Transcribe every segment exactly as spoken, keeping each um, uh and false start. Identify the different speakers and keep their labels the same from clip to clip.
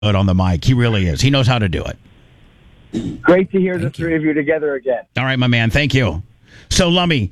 Speaker 1: on the mic. He really is. He knows how to do it.
Speaker 2: Great to hear
Speaker 3: Thank
Speaker 2: the three you. of you together again.
Speaker 1: All right, my man. Thank you. So, Lummy,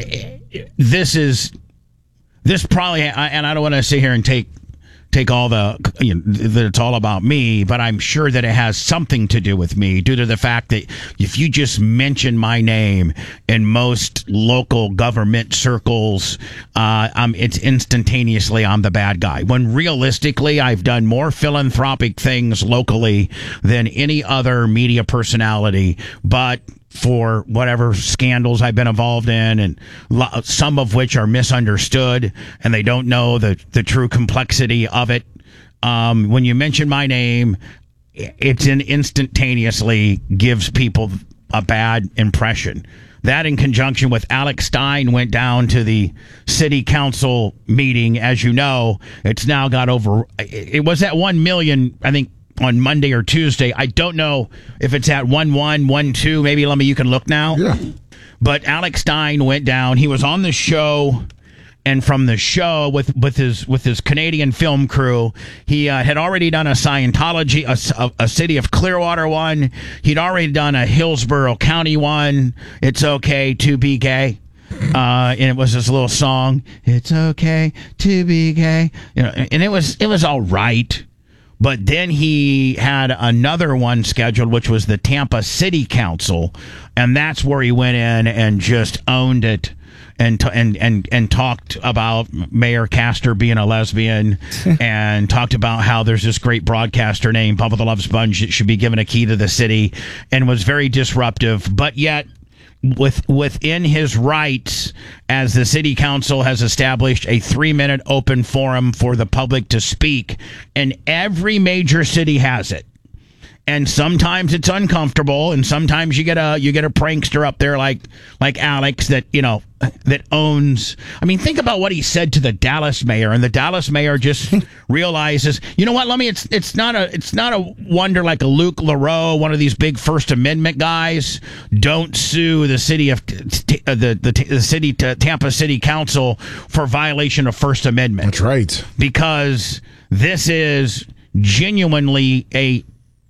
Speaker 1: this is this probably, and I don't want to sit here and take take all the, you know, that it's all about me, but I'm sure that it has something to do with me due to the fact that if you just mention my name in most local government circles, uh, um, it's instantaneously I'm the bad guy. When realistically, I've done more philanthropic things locally than any other media personality, but for whatever scandals I've been involved in, and lo- some of which are misunderstood, and they don't know the, the true complexity of it. Um, when you mention my name, it's in instantaneously gives people a bad impression. That, in conjunction with Alex Stein, went down to the city council meeting. As you know, it's now got over, it was at one million, I think, on Monday or Tuesday. I don't know if it's at one one, one two. Maybe, let me, you can look now.
Speaker 4: Yeah.
Speaker 1: But Alex Stein went down. He was on the show, and from the show with, with his with his Canadian film crew, he uh, had already done a Scientology, a, a, a City of Clearwater one. He'd already done a Hillsborough County one. It's okay to be gay. Uh, and it was this little song. It's okay to be gay. You know, and it was it was all right. But then he had another one scheduled, which was the Tampa City Council, and that's where he went in and just owned it, and t- and and and talked about Mayor Castor being a lesbian, and talked about how there's this great broadcaster named Bubba the Love Sponge that should be given a key to the city, and was very disruptive, but yet, with within his rights, as the city council has established a three-minute open forum for the public to speak, and every major city has it. And sometimes it's uncomfortable, and sometimes you get a you get a prankster up there like like Alex that, you know, that owns. I mean, think about what he said to the Dallas mayor, and the Dallas mayor just realizes, you know what? Let me. It's it's not a it's not a wonder like a Luke LaRoe, one of these big First Amendment guys. Don't sue the city of t- uh, the, the the city t- Tampa City Council for violation of First Amendment.
Speaker 4: That's right.
Speaker 1: Because this is genuinely a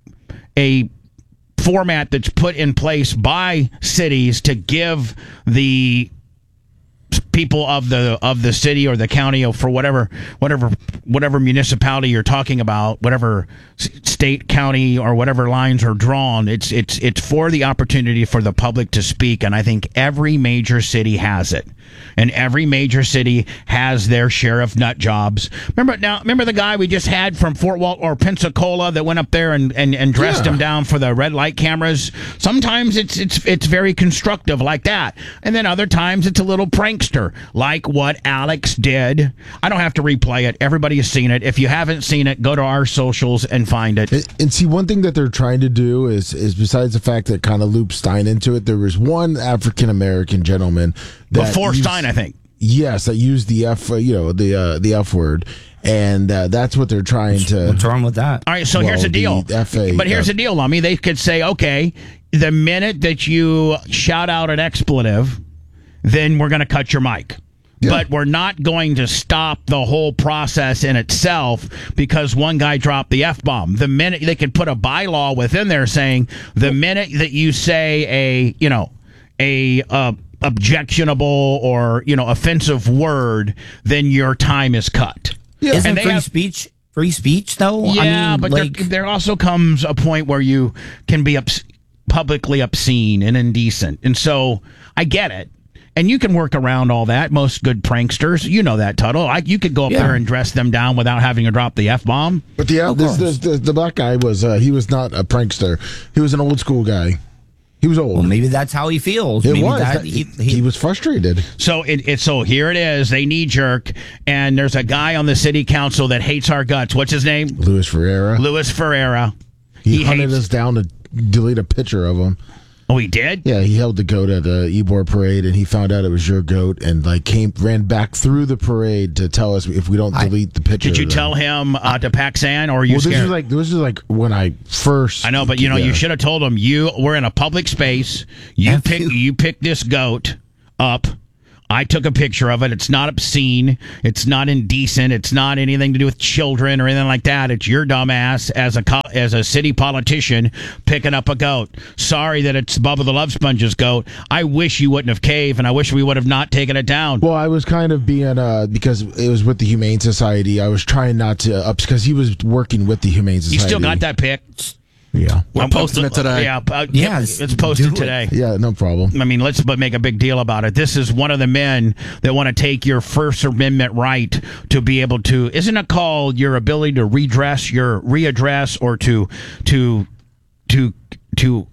Speaker 1: a format that's put in place by cities to give the people of the of the city or the county, or for whatever whatever whatever municipality you're talking about, whatever state, county, or whatever lines are drawn, it's it's it's for the opportunity for the public to speak. And I think every major city has it, and every major city has their share of nut jobs. Remember now, remember the guy we just had from Fort Walt or Pensacola that went up there and, and, and dressed yeah. him down for the red light cameras. Sometimes it's it's it's very constructive like that, and then other times it's a little prankster like what Alex did. I don't have to replay it. Everybody has seen it. If you haven't seen it, go to our socials and find it.
Speaker 4: And, and see, one thing that they're trying to do is, is besides the fact that kind of loop Stein into it, there was one African American gentleman that
Speaker 1: before
Speaker 4: used,
Speaker 1: Stein, I think.
Speaker 4: Yes, that used the F, uh, you know, the uh, the F word, and uh, that's what they're trying to.
Speaker 3: What's wrong with that?
Speaker 1: All right, so
Speaker 4: well,
Speaker 1: here's the deal.
Speaker 4: The F A,
Speaker 1: but here's
Speaker 4: uh,
Speaker 1: the deal, Lummy. They could say, okay, the minute that you shout out an expletive, then we're going to cut your mic. Yeah. But we're not going to stop the whole process in itself because one guy dropped the F-bomb. The minute they could put a bylaw within there saying the minute that you say a, you know, a uh, objectionable or, you know, offensive word, then your time is cut.
Speaker 3: Yeah. Isn't
Speaker 1: and they
Speaker 3: free
Speaker 1: have,
Speaker 3: speech free speech though?
Speaker 1: Yeah,
Speaker 3: I mean,
Speaker 1: but
Speaker 3: like,
Speaker 1: there, there also comes a point where you can be obs- publicly obscene and indecent, and so I get it. And you can work around all that. Most good pranksters, you know that, Tuttle. I, you could go up yeah. there and dress them down without having to drop the F-bomb.
Speaker 4: But the uh, this, this, this, the black guy was uh, he was not a prankster. He was an old school guy. He was old.
Speaker 3: Well, maybe that's how he feels.
Speaker 4: It
Speaker 3: maybe
Speaker 4: was.
Speaker 3: That,
Speaker 4: that, he,
Speaker 3: he,
Speaker 4: he was frustrated.
Speaker 1: So it, it so here it is. They knee jerk, and there's a guy on the city council that hates our guts. What's his name?
Speaker 4: Louis Ferreira.
Speaker 1: Louis Ferreira.
Speaker 4: He,
Speaker 1: he
Speaker 4: hunted
Speaker 1: hates,
Speaker 4: us down to delete a picture of him.
Speaker 1: Oh, he did?
Speaker 4: Yeah, he held the goat at the Ybor parade, and he found out it was your goat, and like came ran back through the parade to tell us if we don't
Speaker 3: I,
Speaker 4: delete the picture.
Speaker 1: Did you tell him uh, to Paxan, or were you
Speaker 4: well,
Speaker 1: scared?
Speaker 4: This was like this was like when I first.
Speaker 1: I know, but you know, yeah. you should have told him you were in a public space. You pick you picked this goat up. I took a picture of it. It's not obscene. It's not indecent. It's not anything to do with children or anything like that. It's your dumb ass as a co- as a city politician picking up a goat. Sorry that it's Bubba the Love Sponge's goat. I wish you wouldn't have caved, and I wish we would have not taken it down.
Speaker 4: Well, I was kind of being uh, because it was with the Humane Society. I was trying not to up because he was working with the Humane Society.
Speaker 1: You still got that pic?
Speaker 4: Yeah,
Speaker 2: we're posting it today.
Speaker 1: Yeah, uh,
Speaker 3: Yeah,
Speaker 1: it's, it's posted
Speaker 3: do it.
Speaker 1: today.
Speaker 4: yeah, no problem.
Speaker 1: I mean, let's but make a big deal about it. This is one of the men that want to take your First Amendment right to be able to. Isn't it called your ability to redress, your readdress, or to to to to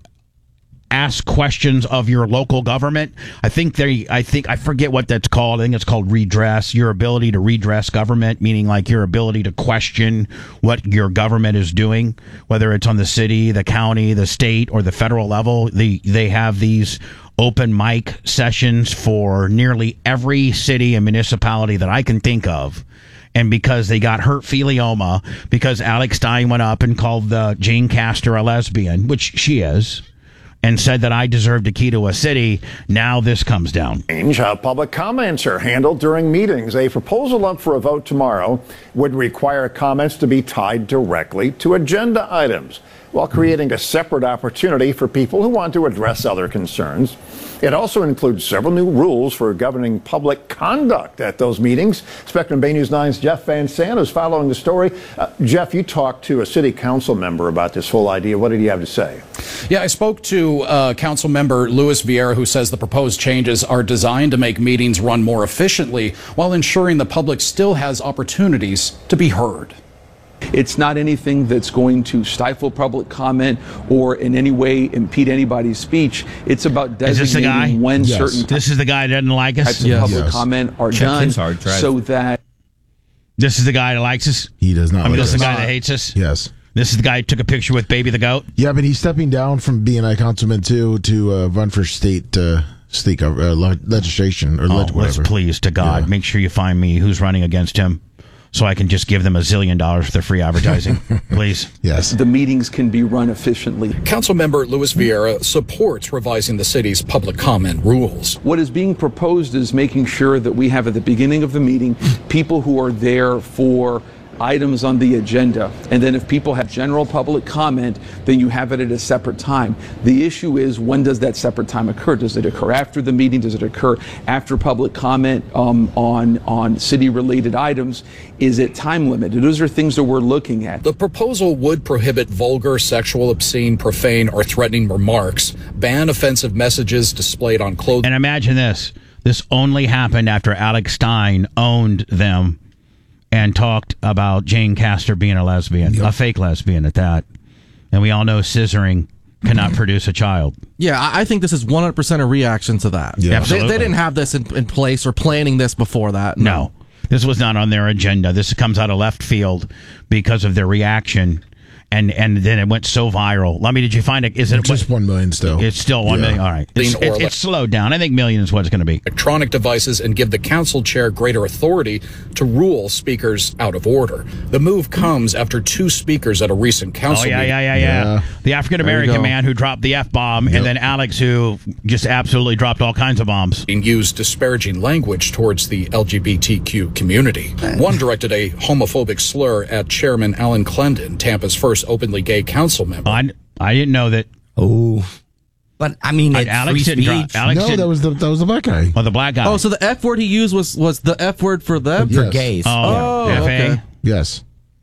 Speaker 1: ask questions of your local government? I think they. I think I forget what that's called. I think it's called redress. Your ability to redress government, meaning like your ability to question what your government is doing, whether it's on the city, the county, the state, or the federal level. The they have these open mic sessions for nearly every city and municipality that I can think of. And because they got hurt philioma, because Alex Stein went up and called the Jane Castor a lesbian, which she is, and said that I deserved a key to a city, now this comes down.
Speaker 5: Change how public comments are handled during meetings. A proposal up for a vote tomorrow would require comments to be tied directly to agenda items, while creating a separate opportunity for people who want to address other concerns. It also includes several new rules for governing public conduct at those meetings. Spectrum Bay News nine's Jeff Van Sant is following the story. Uh, Jeff, you talked to a city council member about this whole idea. What did he have to say?
Speaker 6: Yeah, I spoke to uh, council member Luis Vieira, who says the proposed changes are designed to make meetings run more efficiently while ensuring the public still has opportunities to be heard.
Speaker 7: It's not anything that's going to stifle public comment or in any way impede anybody's speech. It's about designating when
Speaker 4: Yes.
Speaker 7: certain
Speaker 1: This is the guy that doesn't like us?
Speaker 7: types of
Speaker 3: Yes.
Speaker 7: public
Speaker 4: Yes.
Speaker 7: comment are
Speaker 3: Check
Speaker 7: done
Speaker 3: his hard drive.
Speaker 7: so that
Speaker 1: This is the guy that likes us?
Speaker 4: He does not.
Speaker 1: I mean,
Speaker 4: like
Speaker 1: this is the
Speaker 4: us.
Speaker 1: guy that hates us?
Speaker 4: Yes.
Speaker 1: This is the guy who took a picture with Baby the Goat?
Speaker 4: Yeah, but he's stepping down from being a councilman too to uh, run for state uh, state uh, le- legislation or
Speaker 1: Oh,
Speaker 4: leg-
Speaker 1: let's
Speaker 4: whatever.
Speaker 1: please, to God,
Speaker 4: Yeah.
Speaker 1: make sure you find me who's running against him so I can just give them a zillion dollars for their free advertising. Please.
Speaker 4: Yes.
Speaker 7: the meetings can be run efficiently.
Speaker 6: Councilmember Luis Vieira supports revising the city's public comment rules.
Speaker 7: What is being proposed is making sure that we have at the beginning of the meeting people who are there for items on the agenda. And then if people have general public comment, then you have it at a separate time. The issue is, when does that separate time occur? Does it occur after the meeting? Does it occur after public comment um, on, on city-related items? Is it time limited? Those are things that we're looking at.
Speaker 6: The proposal would prohibit vulgar, sexual, obscene, profane, or threatening remarks, ban offensive messages displayed on clothing.
Speaker 1: And imagine this. This only happened after Alex Stein owned them and talked about Jane Castor being a lesbian,
Speaker 4: Yep.
Speaker 1: a fake lesbian at that. And we all know scissoring cannot produce a child.
Speaker 2: Yeah, I I think this is one hundred percent a reaction to that.
Speaker 4: Yeah.
Speaker 2: They,
Speaker 1: Absolutely.
Speaker 2: they didn't have this in, in place or planning this before that.
Speaker 1: No, this was not on their agenda. This comes out of left field because of their reaction. And and then it went so viral. Lummy, did you find it? Is it
Speaker 4: Just one million still.
Speaker 1: It's still one
Speaker 4: Yeah.
Speaker 1: million. All right. It's,
Speaker 6: Or
Speaker 1: it's,
Speaker 6: le-
Speaker 1: it's slowed down. I think million is what it's going to be.
Speaker 6: electronic devices and give the council chair greater authority to rule speakers out of order. The move comes after two speakers at a recent
Speaker 1: Oh,
Speaker 6: council
Speaker 1: yeah,
Speaker 6: meeting
Speaker 1: yeah, yeah, yeah.
Speaker 4: Yeah.
Speaker 1: The African
Speaker 2: There
Speaker 1: American
Speaker 2: you go.
Speaker 1: man who dropped the F bomb, and then Alex who just absolutely dropped all kinds of bombs.
Speaker 6: used disparaging language towards the L G B T Q community. One directed a homophobic slur at Chairman Alan Clendon, Tampa's first openly gay council member.
Speaker 1: I, I didn't know that.
Speaker 3: Oh, but I mean,
Speaker 1: I-
Speaker 3: it's
Speaker 1: Alex
Speaker 3: free
Speaker 1: didn't drop.
Speaker 3: speech
Speaker 1: Alex
Speaker 4: no,
Speaker 1: didn't.
Speaker 4: that was the that was the black guy.
Speaker 1: Oh, the black guy.
Speaker 2: Oh, so the F word he used was, was the F word for them?
Speaker 3: for
Speaker 4: Yes.
Speaker 3: gays.
Speaker 1: Oh,
Speaker 2: Oh,
Speaker 1: F A.
Speaker 2: okay.
Speaker 4: Yes,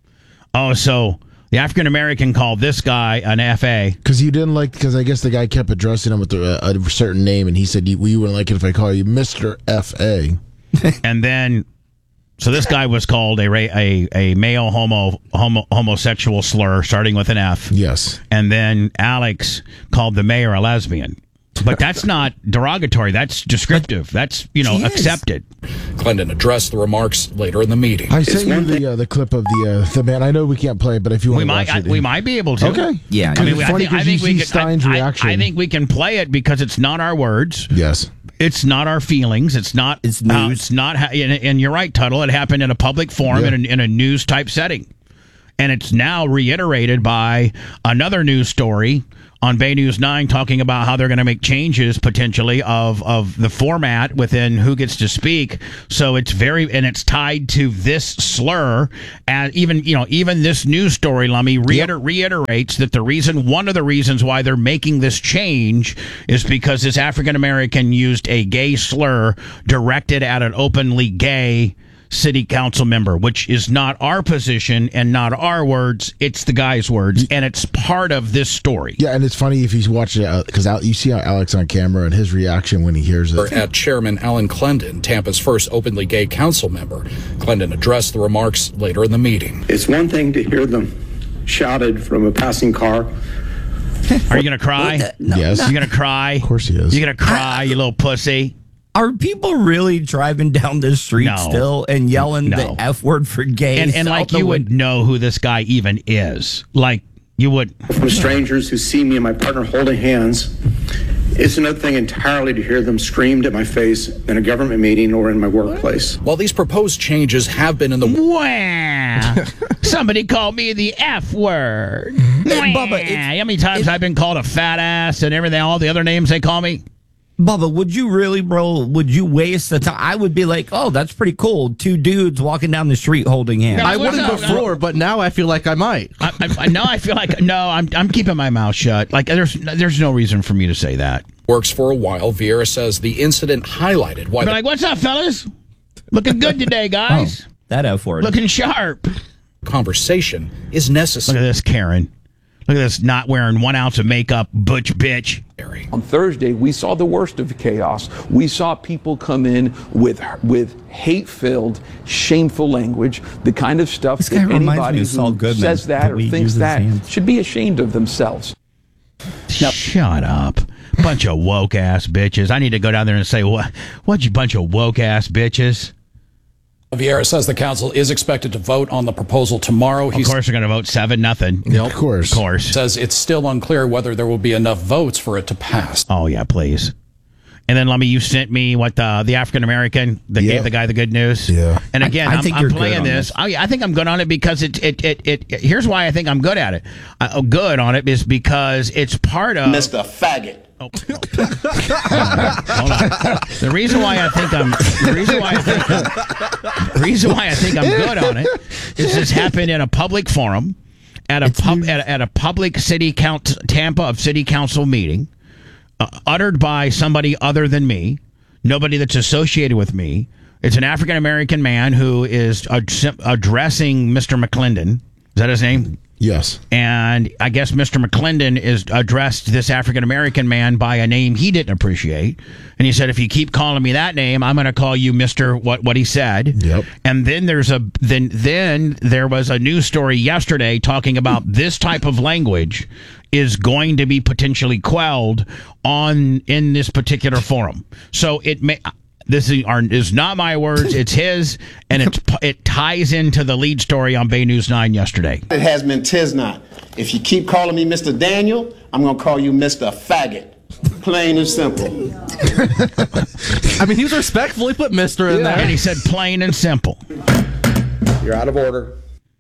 Speaker 1: Oh, so the African American called this guy an F A.
Speaker 4: because he didn't like because I guess the guy kept addressing him with a, a certain name, and he said, "You, well, you wouldn't like it if I call you Mister F A."
Speaker 1: And then, so this guy was called a ra- a, a male homo, homo homosexual slur starting with an F.
Speaker 4: Yes.
Speaker 1: And then Alex called the mayor a lesbian. But that's not derogatory. That's descriptive. That's, you know,
Speaker 3: He is.
Speaker 1: accepted.
Speaker 6: Clendon addressed the remarks later in the meeting.
Speaker 4: I sent you the uh, the clip of the uh, the man. I know we can't play it, but if you want
Speaker 1: We
Speaker 4: to
Speaker 1: might
Speaker 4: watch it,
Speaker 1: we might be able to.
Speaker 4: Okay.
Speaker 3: Yeah.
Speaker 1: I mean,
Speaker 4: It's
Speaker 1: we- I
Speaker 4: funny
Speaker 1: think, I
Speaker 4: 'cause you
Speaker 1: think we
Speaker 4: see
Speaker 1: can,
Speaker 4: Stein's
Speaker 1: I, I-
Speaker 4: reaction.
Speaker 1: I think we can play it because it's not our words.
Speaker 4: Yes.
Speaker 1: It's not our feelings. It's not.
Speaker 3: It's
Speaker 1: how-
Speaker 3: news.
Speaker 1: it's not. How, and, and you're right, Tuttle. It happened in a public forum
Speaker 4: Yeah.
Speaker 1: in, a, in a news type setting, And it's now reiterated by another news story on Bay News nine talking about how they're going to make changes potentially of, of the format within who gets to speak. So it's very, and it's tied to this slur. And even, you know, even this news story, Lummy, reiter- yep. reiterates that the reason, one of the reasons why they're making this change is because this African American used a gay slur directed at an openly gay city council member, which is not our position and not our words. It's the guy's words, and it's part of this story.
Speaker 4: Yeah, and it's funny if he's watching it because you see how Alex on camera and his reaction when he hears it.
Speaker 6: At Chairman Alan Clendon, Tampa's first openly gay council member. Clendon addressed the remarks later in the meeting.
Speaker 8: It's one thing to hear them shouted from a passing car.
Speaker 1: Are you going to cry?
Speaker 4: No, yes.
Speaker 1: You're going to cry?
Speaker 4: Of course he is.
Speaker 1: You're going to cry, you little pussy?
Speaker 3: Are people really driving down the street
Speaker 1: no.
Speaker 3: still and yelling
Speaker 1: no.
Speaker 3: the F word for gays?
Speaker 1: And, and like you would know who this guy even is. Like you would.
Speaker 8: From strangers who see me and my partner holding hands. It's another thing entirely to hear them screamed at my face in a government meeting or in my workplace.
Speaker 6: While these proposed changes have been in the...
Speaker 1: Wah! Somebody called me the F word. Bubba, how many times I've been called a fat ass and everything, all the other names they call me?
Speaker 3: Bubba, would you really, bro, would you waste the time? I would be like, oh, that's pretty cool. Two dudes walking down the street holding hands.
Speaker 2: I wouldn't before, but now I feel like I might.
Speaker 1: I, I, now I feel like, no, I'm I'm keeping my mouth shut. Like, there's there's no reason for me to say that.
Speaker 6: Works for a while. Vieira says the incident highlighted why...
Speaker 1: But like, what's up, fellas? Looking good today, guys.
Speaker 3: Oh, that F word.
Speaker 1: Looking sharp.
Speaker 6: Conversation is necessary.
Speaker 1: Look at this, Karen. Look at this, not wearing one ounce of makeup, butch bitch.
Speaker 7: On Thursday, we saw the worst of the chaos. We saw people come in with with hate-filled, shameful language, the kind of stuff
Speaker 3: this
Speaker 7: that anybody who
Speaker 3: Goodman,
Speaker 7: says that, that or thinks that should be ashamed of themselves.
Speaker 1: Now, shut up. Bunch of woke-ass bitches. I need to go down there and say, what, what you bunch of woke-ass bitches?
Speaker 6: Vieira says the council is expected to vote on the proposal tomorrow.
Speaker 1: Of He's, course, they're going to vote seven nothing.
Speaker 4: Yep. Of course,
Speaker 1: of course.
Speaker 6: Says it's still unclear whether there will be enough votes for it to pass.
Speaker 1: Oh yeah, please. And then, Lummy, you sent me what the the African American that yep. gave the guy the good news.
Speaker 4: Yeah.
Speaker 1: And again,
Speaker 3: I, I
Speaker 1: I'm,
Speaker 3: think
Speaker 1: I'm
Speaker 3: you're
Speaker 1: playing this. this. I, I think I'm good on it because it it, it it it. Here's why I think I'm good at it. Uh, good on it is because it's part of
Speaker 9: Mister Faggot.
Speaker 1: Oh. Hold on. The reason why I think I'm the reason why I think I'm, the reason why I think I'm good on it is this happened in a public forum at a pub at, at a public city count Tampa of city council meeting, uh, uttered by somebody other than me, nobody that's associated with me. It's an African American man who is ad- addressing Mister McClendon. Is that his name?
Speaker 4: Yes.
Speaker 1: And I guess Mister McClendon is addressed this African American man by a name he didn't appreciate. And he said, if you keep calling me that name, I'm going to call you Mister what what he said.
Speaker 4: Yep.
Speaker 1: And then there's a then then there was a news story yesterday talking about this type of language is going to be potentially quelled on in this particular forum. So it may This is, are, is not my words. It's his, and it it ties into the lead story on Bay News nine yesterday.
Speaker 9: It has been tis not. If you keep calling me Mister Daniel, I'm going to call you Mister Faggot. Plain and simple.
Speaker 2: I mean, he was respectful. He put Mister in
Speaker 1: yeah.
Speaker 2: there.
Speaker 1: And he said plain and simple.
Speaker 9: You're out of order.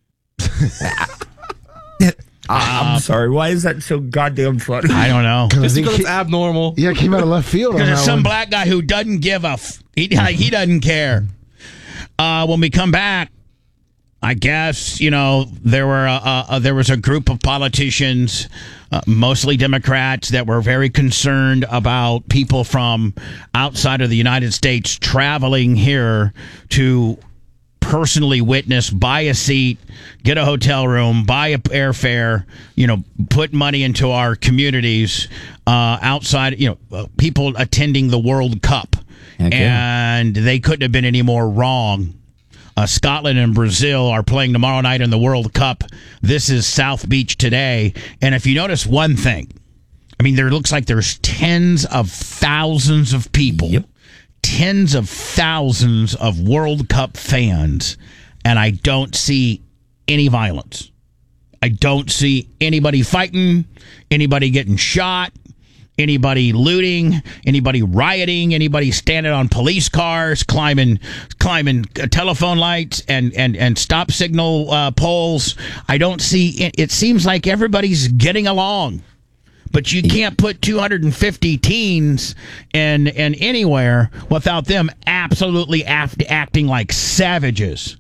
Speaker 3: I'm sorry. Why is that so goddamn funny?
Speaker 1: I don't know.
Speaker 2: Just because it's abnormal.
Speaker 4: Yeah, it came out of left field.
Speaker 1: Because it's some
Speaker 4: one.
Speaker 1: black guy who doesn't give a f- he he doesn't care. Uh, when we come back, I guess you know there were a, a, there was a group of politicians, uh, mostly Democrats, that were very concerned about people from outside of the United States traveling here to personally witness, buy a seat, get a hotel room, buy a airfare, you know, put money into our communities uh, outside, you know, uh, people attending the World Cup. Okay. And they couldn't have been any more wrong. Uh, Scotland and Brazil are playing tomorrow night in the World Cup. This is South Beach today. And if you notice one thing, I mean, there looks like there's tens of thousands of people. Yep. Tens of thousands of World Cup fans, and I don't see any violence. I don't see anybody fighting, anybody getting shot, anybody looting, anybody rioting, anybody standing on police cars, climbing climbing telephone lights and and and stop signal uh, poles. I don't see it. It seems like everybody's getting along. But you can't put two hundred fifty teens in, in anywhere without them absolutely act, acting like savages.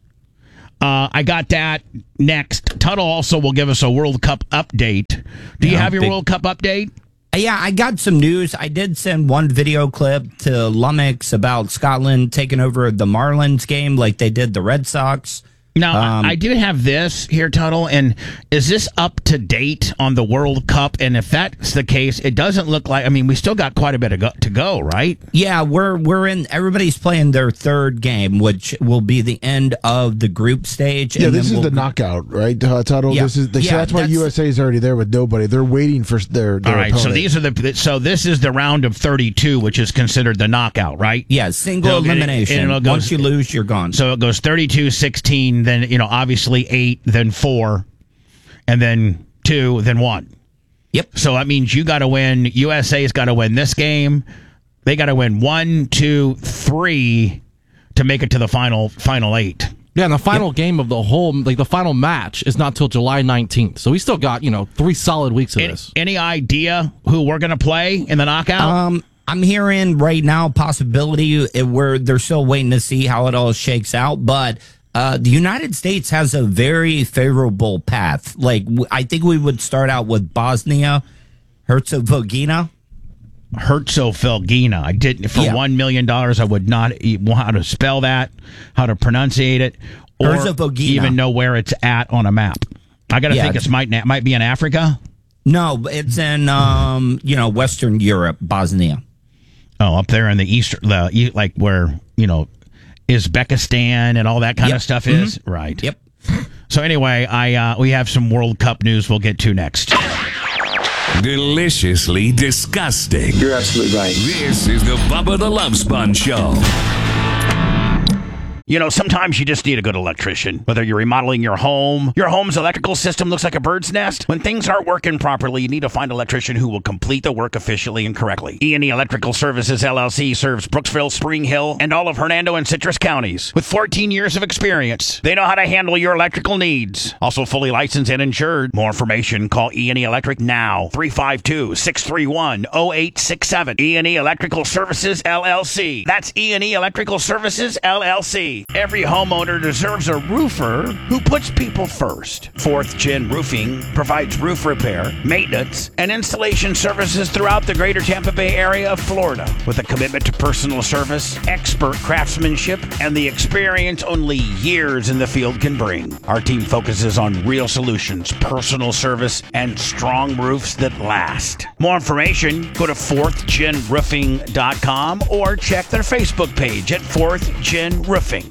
Speaker 1: Uh, I got that next. Tuttle also will give us a World Cup update. Do you
Speaker 3: Yeah,
Speaker 1: have your
Speaker 3: they-
Speaker 1: World Cup update?
Speaker 3: Yeah, I got some news. I did send one video clip to Lummox about Scotland taking over the Marlins game like they did the Red Sox.
Speaker 1: Now,
Speaker 3: Um,
Speaker 1: I do have this here, Tuttle, and is this up to date on the World Cup? And if that's the case, it doesn't look like, I mean, we still got quite a bit of go, to go, right?
Speaker 3: Yeah, we're we're in. Everybody's playing their third game, which will be the end of the group stage.
Speaker 4: Yeah,
Speaker 3: and
Speaker 4: this
Speaker 3: then
Speaker 4: is
Speaker 3: we'll-
Speaker 4: the knockout, right, uh, Tuttle?
Speaker 3: Yeah,
Speaker 4: This is the, so
Speaker 3: yeah,
Speaker 4: that's why
Speaker 3: that's-
Speaker 4: U S A is already there with nobody. They're waiting for their, their
Speaker 1: All right,
Speaker 4: opponent.
Speaker 1: so these are the, so this is the round of thirty-two, which is considered the knockout, right?
Speaker 3: Yeah, single
Speaker 1: They'll get it-
Speaker 3: elimination.
Speaker 1: and it'll go-
Speaker 3: Once you lose, you're gone.
Speaker 1: So it goes thirty-two, sixteen, then, you know, obviously eight, then four, and then two, then one.
Speaker 3: Yep.
Speaker 1: So that means you got to win. U S A's got to win this game. They got to win one, two, three to make it to the final final eight.
Speaker 2: Yeah, and the final game of the whole, like the final match, is not till July nineteenth. So we still got, you know, three solid weeks of
Speaker 1: Any,
Speaker 2: this.
Speaker 1: any idea who we're going to play in the knockout?
Speaker 3: Um, I'm hearing right now possibility it- where they're still waiting to see how it all shakes out, but uh, the United States has a very favorable path. Like w- I think we would start out with Bosnia Herzegovina.
Speaker 1: Herzegovina. I didn't for
Speaker 3: Yeah.
Speaker 1: one million dollars. I would not e- know how to spell that, how to pronunciate it, or
Speaker 3: Herzegovina.
Speaker 1: even know where it's at on a map. I got to
Speaker 3: Yeah,
Speaker 1: think it's might might be in Africa.
Speaker 3: No, it's in um, you know Western Europe, Bosnia.
Speaker 1: Oh, up there in the east, the e- like where you know Uzbekistan and all that kind
Speaker 3: Yep.
Speaker 1: of stuff is, right?
Speaker 3: Yep.
Speaker 1: So anyway, I uh, we have some World Cup news we'll get to next.
Speaker 10: Deliciously disgusting.
Speaker 9: You're absolutely right.
Speaker 10: This is the Bubba the Love Sponge Show.
Speaker 1: You know, sometimes you just need a good electrician. Whether you're remodeling your home, your home's electrical system looks like a bird's nest. When things aren't working properly, you need to find an electrician who will complete the work efficiently and correctly. E and E Electrical Services, L L C serves Brooksville, Spring Hill, and all of Hernando and Citrus counties. With fourteen years of experience, they know how to handle your electrical needs. Also fully licensed and insured. More information, call E and E Electric now. three five two, six three one, zero eight six seven. E and E Electrical Services, L L C. That's E and E Electrical Services, L L C. Every homeowner deserves a roofer who puts people first. Fourth Gen Roofing provides roof repair, maintenance, and installation services throughout the greater Tampa Bay area of Florida. With a commitment to personal service, expert craftsmanship, and the experience only years in the field can bring. Our team focuses on real solutions, personal service, and strong roofs that last. More information, go to fourth gen roofing dot com or check their Facebook page at fourth gen roofing.